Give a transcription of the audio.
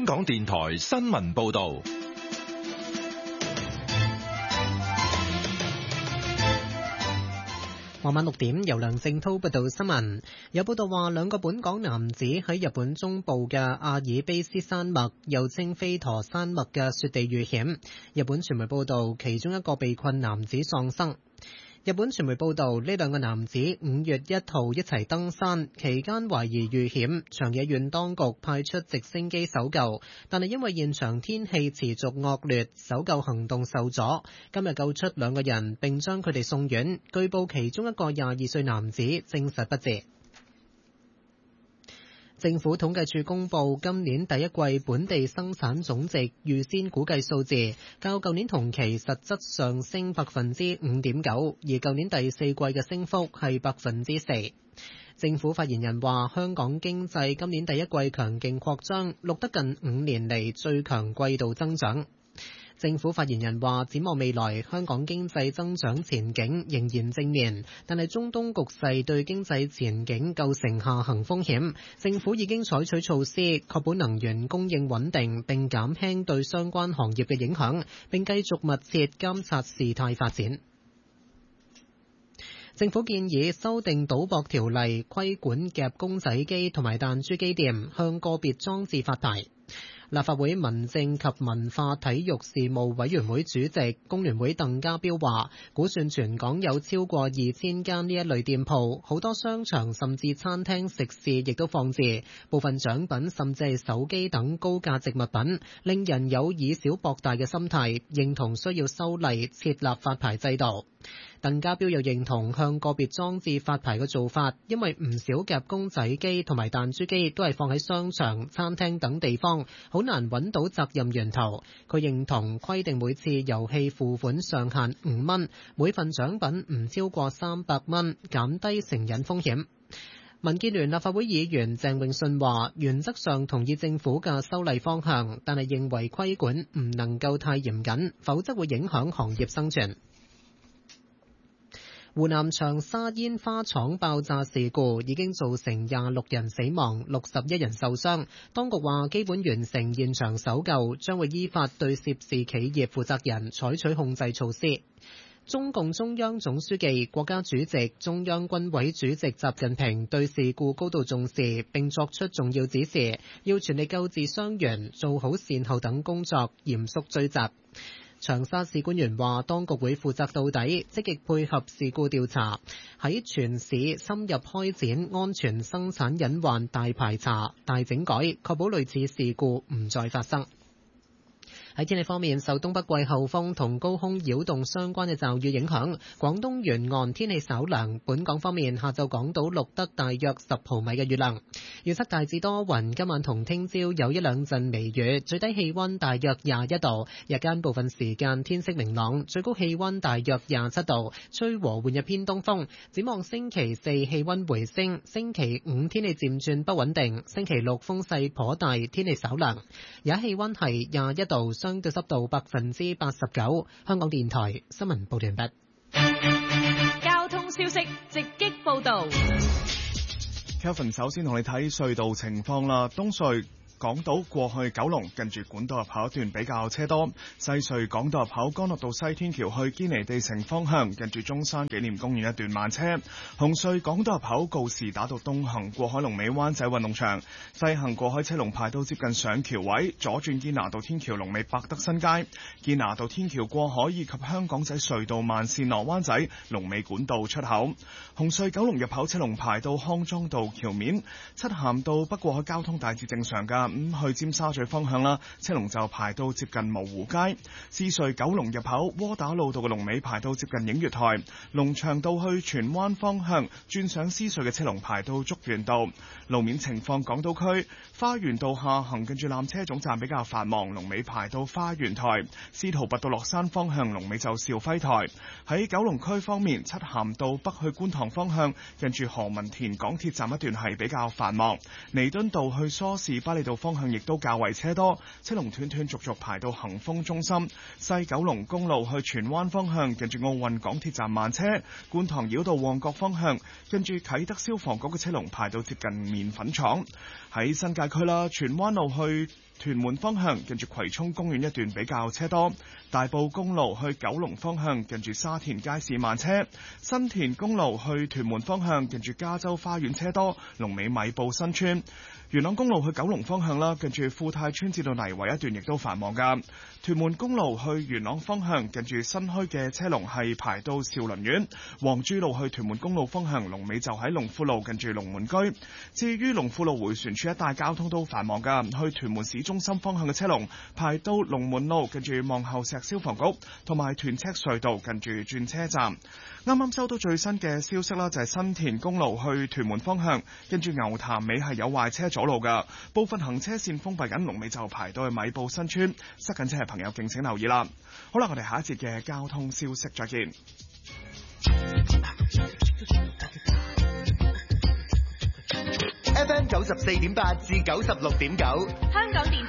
香港電台新聞報道。 傍晚6點，由梁正濤報道新聞。有報道話，兩個本港男子喺日本中部嘅阿爾卑斯山脈，又稱飛陀山脈嘅雪地遇險。日本傳媒報道，其中一個被困男子喪生。日本傳媒報道，呢兩個男子5月1號一齊登山，期間懷疑遇險，長野縣當局派出直升機搜救，但係因為現場天氣持續惡劣，搜救行動受阻。今日救出兩個人，並將佢哋送院。據報其中一個22歲男子證實不治。政府統計處公布今年第一季本地生產總值預先估計數字，較舊年同期實質上升5.9%，而舊年第四季嘅升幅係4%。政府發言人話，香港經濟今年第一季強勁擴張，錄得近5年嚟最強季度增長。政府發言人話，展望未來，香港經濟增長前景仍然正面，但係中東局勢對經濟前景構成下行風險。政府已經採取措施，確保能源供應穩定，並減輕對相關行業嘅影響，並繼續密切監察事態發展。政府建議修訂賭博條例，規管夾公仔機同埋彈珠機店向個別裝置發牌。立法會民政及文化體育事務委員會主席工聯會鄧家彪話，估算全港有超過2000間呢一類店鋪，好多商場甚至餐廳食肆亦都放置部分獎品，甚至係手機等高價值物品，令人有以小博大嘅心態，認同需要修例設立發牌制度。鄧家彪又認同向個別裝置發牌嘅做法，因為唔少夾公仔機同埋彈珠機都係放喺商場、餐廳等地方，好難揾到責任源頭。佢認同規定每次遊戲付款上限5蚊，每份獎品唔超過300蚊，減低成癮風險。民建聯立法會議員鄭泳舜話，原則上同意政府嘅修例方向，但係認為規管唔能夠太嚴謹，否則會影響行業生存。湖南長沙煙花廠爆炸事故已經造成26人死亡、61人受傷。當局話基本完成現場搜救，將會依法對涉事企業負責人採取控制措施。中共中央總書記、國家主席、中央軍委主席習近平對事故高度重視，並作出重要指示，要全力救治傷員，做好善後等工作，嚴肅追責。長沙市官員話，當局會負責到底，積極配合事故調查，喺全市深入開展安全生產隱患大排查、大整改，確保類似事故唔再發生。喺天氣方面，受東北季候風同高空擾動相關嘅驟雨影響，廣東沿岸天氣稍涼。本港方面，下晝港島錄得大約10毫米嘅雨量。預測大致多雲，今晚同聽朝有一兩陣微雨，最低氣溫大約21度，日間部分時間天色明朗，最高氣溫大約27度，吹和緩日偏東風。展望星期四氣溫回升，星期五天氣漸轉不穩定，星期六風勢頗大，天氣稍涼。而家氣溫係21度。相對濕度89%。香港電台新聞報道完畢。 交通消息直擊報道。 Kelvin 首先同你睇隧道情況啦，東隧港島過去九龍近住管道入口一段比較車多，西隧港島入口干諾道西天橋去堅尼地城方向近住中山紀念公園一段慢車，紅隧港島入口告士打道東行過海龍尾灣仔運動場，西行過海車龍排到接近上橋位，左轉堅拿道天橋龍尾百德新街，堅拿道天橋過海以及香港仔隧道慢線落灣仔龍尾管道出口，紅隧九龍入口車龍排到康莊道橋面，漆咸道北過海交通大致正常㗎。去尖沙咀方向啦，車龍就排到接近蕪湖街。獅隧九龍入口窩打老道嘅龍尾排到接近映月台，龍翔道去荃灣方向轉上獅隧嘅車龍排到竹園道。路面情況，港島區花園道下行近住纜車總站比較繁忙，龍尾排到花園台。司徒拔道落山方向龍尾就肇輝台。喺九龍區方面，漆咸道北去觀塘方向近住何文田港鐵站一段係比較繁忙。彌敦道去梳士巴利道方向亦都較為車多，車龍斷斷續續排到恒豐中心。西九龍公路去荃灣方向近住奧運港鐵站慢車，觀塘繞道旺角方向近住啟德消防局嘅車龍排到接近麵粉廠。喺新界區啦，荃灣路去屯門方向近住葵涌公園一段比較車多。大埔公路去九龍方向近住沙田街市慢車。新田公路去屯門方向近住加州花園車多，龍尾米埔新村。元朗公路去九龍方向啦，近住富泰村至到泥圍一段亦都繁忙噶。屯門公路去元朗方向近住新墟嘅車龍係排到兆麟苑。黃珠路去屯門公路方向龍尾就喺龍富路近住龍門居。至於龍富路迴旋處一帶交通都繁忙噶，去屯門市中心方向嘅車龍排到龍門路近住望后石消防局，同埋屯赤隧道近住轉車站。啱啱收到最新嘅消息啦，就係新田公路去屯門方向，跟住牛潭尾係有壞車阻路噶，部分行車線封閉緊，龍尾就排到去米埔新村，塞緊車嘅朋友敬請留意啦。好啦，我哋下一節嘅交通消息再見。 FM 94.8至96.9， 香港電